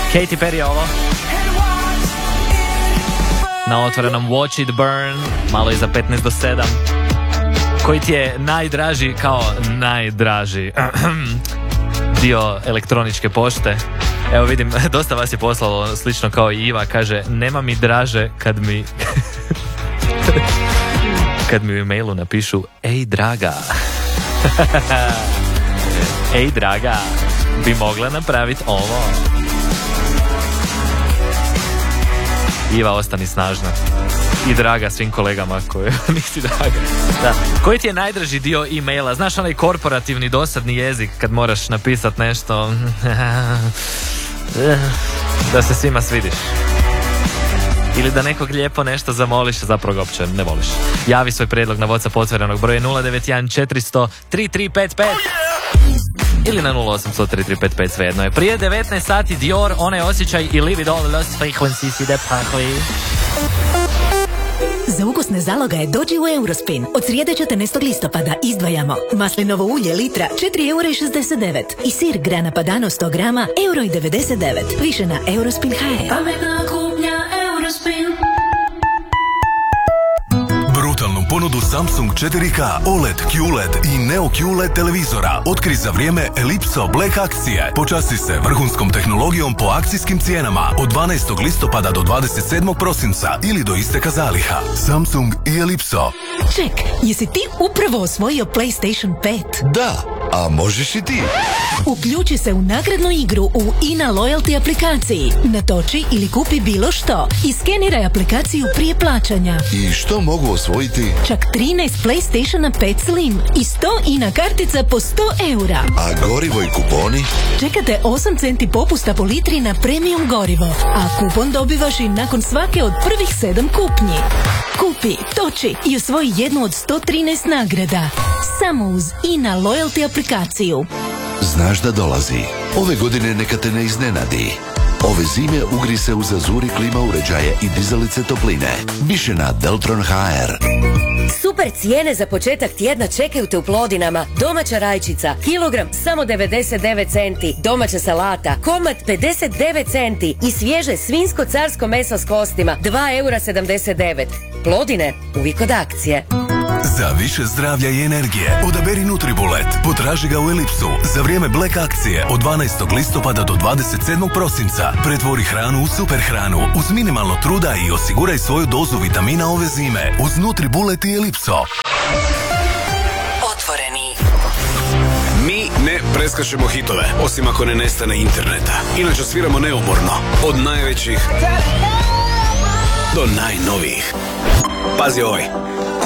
Katy Perry ovo. Na otvorenom Watch It Burn, malo iza 15 do 7. Koji ti je najdraži, kao najdraži dio elektroničke pošte? Evo vidim, dosta vas je poslalo slično kao i Iva, kaže, nema mi draže kad mi kad mi u e-mailu napišu ej draga. Ej draga, bi mogla napraviti ovo? Iva, ostani snažna. I draga svim kolegama koji nisi draga. Da. Koji ti je najdraži dio e-maila? Znaš onaj korporativni dosadni jezik kad moraš napisat nešto da se svima svidiš. Ili da nekog lijepo nešto zamoliš, zapravo ga uopće ne voliš. Javi svoj prijedlog na WhatsApp otvorenog broja 091 400 3355 ili na 0800 3355, svejedno je. Prije 19 sati Dior, onaj osjećaj i Live It All, Lost Frequencies de Paris. Za ukusne zalogaje dođi u Eurospin. Od srijede 14. listopada izdvajamo maslinovo ulje litra 4,69 € i sir grana padano 100 grama 1,99 €. Više na Eurospin.hr. Pametna kupnja Eurospin. Brutalnu ponudu Samsung 4K, OLED, QLED i Neo QLED televizora otkri za vrijeme Ellipso Black akcije. Počasti se vrhunskom tehnologijom po akcijskim cijenama od 12. listopada do 27. prosinca ili do isteka zaliha. Samsung i Ellipso. Ček, jesi ti upravo osvojio PlayStation 5? Da, a možeš i ti. Uključi se u nagradnu igru u INA Loyalty aplikaciji. Natoči ili kupi bilo što i skeniraj aplikaciju prije plaćanja. I što mogu osvojiti? Čak 13 PlayStationa 5 Slim i 100 INA kartica po 100 €. A gorivo i kuponi? Čekate 8 centi popusta po litri na premium gorivo, a kupon dobivaš i nakon svake od prvih 7 kupnji. Kupi, toči i osvoji jednu od 113 nagrada. Samo uz INA Loyalty aplikaciju. Znaš da dolazi. Ove godine neka te ne iznenadi. Ove zime ugri se uz Azuri klima uređaje i dizalice topline. Više na Deltron HR. Super cijene za početak tjedna čekaju te u Plodinama. Domaća rajčica, kilogram samo 99 centi. Domaća salata, komad 59 centi. I svježe svinsko carsko meso s kostima, 2,79 €. Plodine, uvijek od akcije. Za više zdravlja i energije odaberi Nutribullet. Potraži ga u Elipsu za vrijeme Black akcije od 12. listopada do 27. prosinca. Pretvori hranu u super hranu uz minimalno truda i osiguraj svoju dozu vitamina ove zime uz Nutribullet i Elipso. Otvoreni. Mi ne preskačemo hitove, osim ako ne nestane interneta. Inače sviramo neumorno, od najvećih do najnovijih. Pazi ovaj.